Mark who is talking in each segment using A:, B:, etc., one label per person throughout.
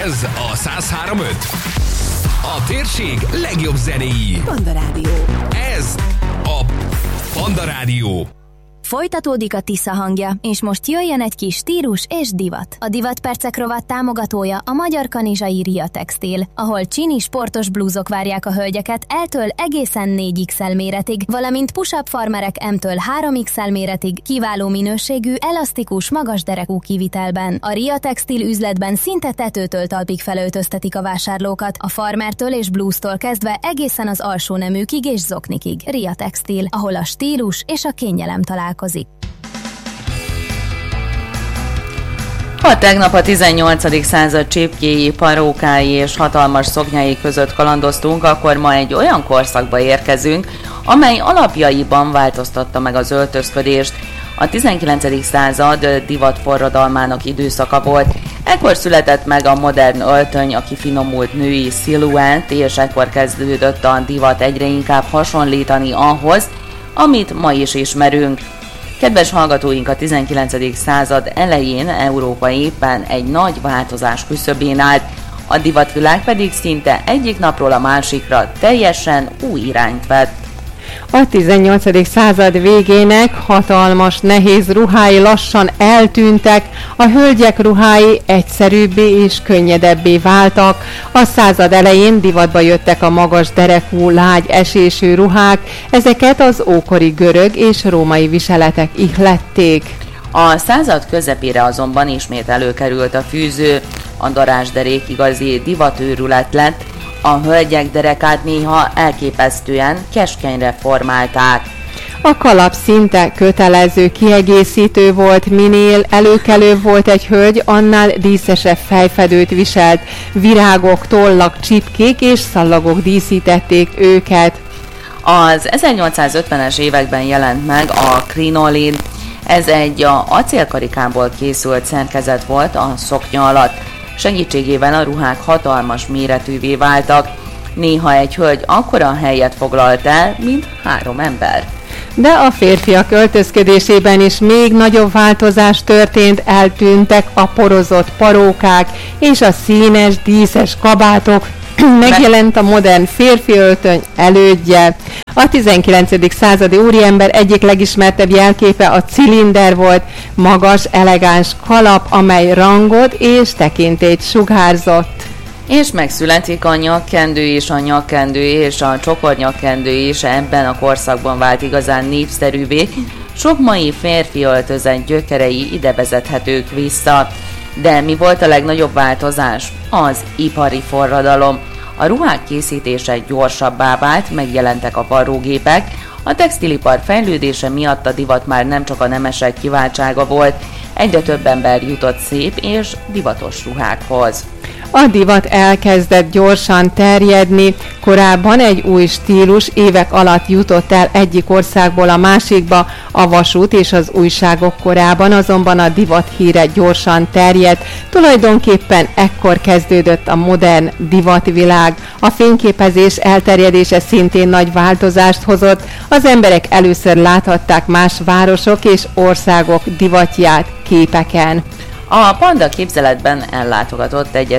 A: Ez a 103.5. A térség legjobb zenéi.
B: Panda Rádió.
A: Ez a Panda Rádió.
C: Folytatódik a Tisza hangja, és most jöjjön egy kis stílus és divat. A Divatpercek rovat támogatója a magyar kanizsai Ria Textil, ahol csini sportos blúzok várják a hölgyeket L-től egészen 4XL méretig, valamint push-up farmerek M-től 3XL méretig, kiváló minőségű, elasztikus, magas derekú kivitelben. A Ria Textil üzletben szinte tetőtől talpig felöltöztetik a vásárlókat, a farmertől és blúztól kezdve egészen az alsó neműkig és zoknikig. Ria Textil, ahol a stílus és a kényelem találkozik.
D: Ha tegnap a 18. század csipkéi, parókái és hatalmas szoknyái között kalandoztunk, akkor ma egy olyan korszakba érkezünk, amely alapjaiban változtatta meg az öltözködést. A 19. század divatforradalmának időszaka volt. Ekkor született meg a modern öltöny, a kifinomult női sziluett, és ekkor kezdődött a divat egyre inkább hasonlítani ahhoz, amit ma is ismerünk. Kedves hallgatóink, a 19. század elején Európa éppen egy nagy változás küszöbén állt, a divatvilág pedig szinte egyik napról a másikra teljesen új irányt vett.
E: A 18. század végének hatalmas, nehéz ruhái lassan eltűntek, a hölgyek ruhái egyszerűbbé és könnyedebbé váltak. A század elején divatba jöttek a magas derekú, lágy esésű ruhák, ezeket az ókori görög és római viseletek ihlették.
D: A század közepére azonban ismét előkerült a fűző, a darázsderék igazi divatőrület lett, a hölgyek derekát néha elképesztően keskenyre formálták.
E: A kalap szinte kötelező kiegészítő volt, minél előkelőbb volt egy hölgy, annál díszesebb fejfedőt viselt. Virágok, tollak, csipkék és szallagok díszítették őket.
D: Az 1850-es években jelent meg a krinolin. Ez egy acélkarikából készült szerkezet volt a szoknya alatt. Segítségével a ruhák hatalmas méretűvé váltak. Néha egy hölgy akkora helyet foglalt el, mint 3 ember.
E: De a férfiak öltözködésében is még nagyobb változás történt, eltűntek a porozott parókák és a színes, díszes kabátok, megjelent a modern férfi öltöny elődje. A 19. századi úriember egyik legismertebb jelképe a cilinder volt, magas, elegáns kalap, amely rangot és tekintélyt sugárzott.
D: És megszületik a nyakkendő és a nyakkendő és a csokornyakkendő is ebben a korszakban vált igazán népszerűvé. Sok mai férfi öltözet gyökerei ide vezethetők vissza. De mi volt a legnagyobb változás? Az ipari forradalom. A ruhák készítése gyorsabbá vált, megjelentek a varrógépek, a textilipar fejlődése miatt a divat már nem csak a nemesek kiváltsága volt, egyre több ember jutott szép és divatos ruhákhoz.
E: A divat elkezdett gyorsan terjedni, korábban egy új stílus évek alatt jutott el egyik országból a másikba, a vasút és az újságok korában azonban a divat híre gyorsan terjedt, tulajdonképpen ekkor kezdődött a modern divatvilág. A fényképezés elterjedése szintén nagy változást hozott, az emberek először láthatták más városok és országok divatját képeken.
D: A Panda képzeletben ellátogatott egy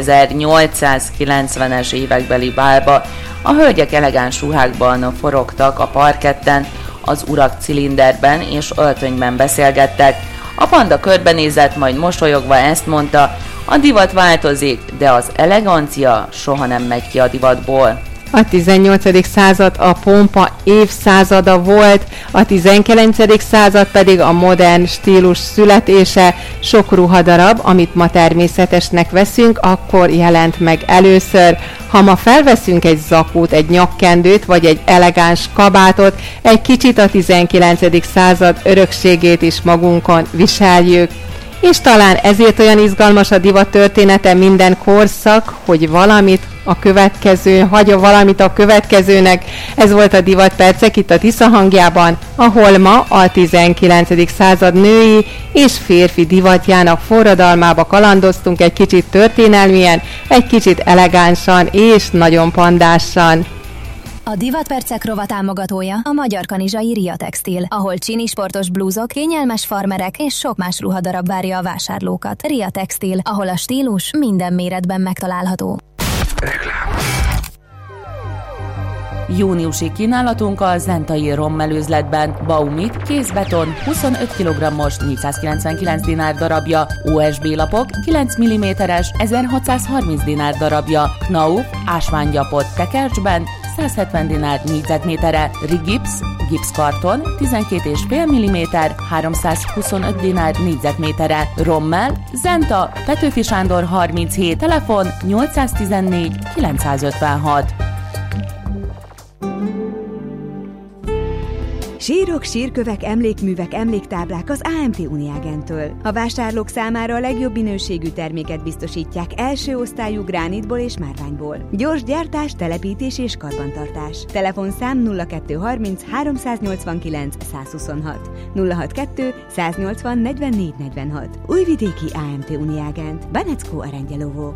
D: 1890-es évekbeli bálba. A hölgyek elegáns ruhákban forogtak a parketten, az urak cilinderben és öltönyben beszélgettek. A Panda körbenézett, majd mosolyogva ezt mondta: a divat változik, de az elegancia soha nem megy ki a divatból.
E: A 18. század a pompa évszázada volt, a 19. század pedig a modern stílus születése. Sok ruhadarab, amit ma természetesnek veszünk, akkor jelent meg először. Ha ma felveszünk egy zakót, egy nyakkendőt vagy egy elegáns kabátot, egy kicsit a 19. század örökségét is magunkon viseljük. És talán ezért olyan izgalmas a divat története minden korszak, hogy valamit a következő, hagyja valamit a következőnek. Ez volt a Divatpercek itt a Tisza hangjában, ahol ma a 19. század női és férfi divatjának forradalmába kalandoztunk egy kicsit történelmien, egy kicsit elegánsan és nagyon pandásan.
C: A Divatpercek rovat támogatója a Magyar Kanizsai Ria Textil, ahol csini sportos blúzok, kényelmes farmerek és sok más ruhadarab várja a vásárlókat. Ria Textil, ahol a stílus minden méretben megtalálható.
D: Júniusi kínálatunk a Zentai rommelőzletben. Baumit, kézbeton, 25 kg-os 499 dinár darabja, OSB lapok 9 mm-es 1630 dinár darabja, Knauf, ásványgyapot tekercsben 170 dinár négyzetméterre, Rigipsz, gipszkarton 12,5 mm 325 dinár négyzetméterre, Rommel, Zenta, Petőfi Sándor 37, telefon 814 956.
B: Sírok, sírkövek, emlékművek, emléktáblák az AMT Uniágentől. A vásárlók számára a legjobb minőségű terméket biztosítják első osztályú gránitból és márványból. Gyors gyártás, telepítés és karbantartás. Telefonszám 0230 389 126 062 180 44 46. Újvidéki AMT Uniágent. Benecko Arangyelovo.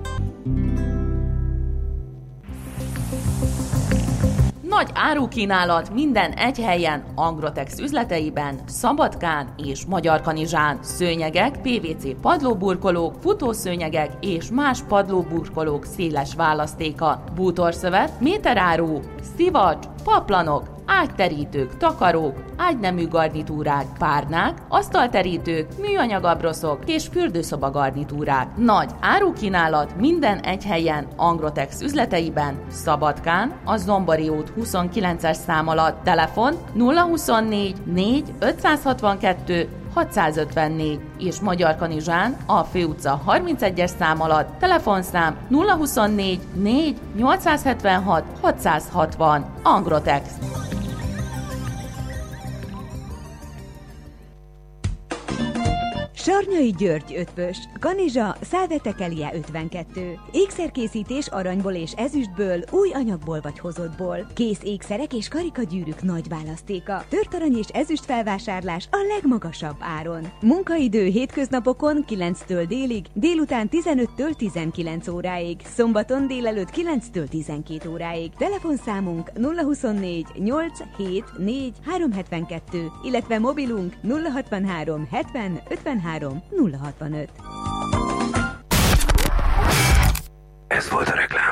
D: Nagy árukínálat minden egy helyen, Angrotex üzleteiben, Szabadkán és Magyarkanizsán. Szőnyegek, PVC padlóburkolók, futószőnyegek és más padlóburkolók széles választéka. Bútorszövet, méteráru, szivacs, paplanok, ágyterítők, takarók, ágynemű garnitúrák, párnák, asztalterítők, műanyag abroszok és fürdőszoba garnitúrák. Nagy árukínálat minden egy helyen, Angrotex üzleteiben, Szabadkán, a Zombori út 29-es szám alatt, telefon 024 4 562 654 és Magyarkanizsán a Főutca 31-es szám alatt, telefonszám 024 4 876 660. Angrotex.
B: Sarnyai György Ötvös, Kanizsa, Szálvetekelie 52. Ékszerkészítés aranyból és ezüstből, új anyagból vagy hozottból. Kész ékszerek és karikagyűrűk nagy választéka. Tört arany és ezüst felvásárlás a legmagasabb áron. Munkaidő hétköznapokon 9-től délig, délután 15-től 19 óráig, szombaton délelőtt 9-től 12 óráig. Telefonszámunk 024 8 7 4 372, illetve mobilunk 063 70 53 065.
A: Ez volt a reklám.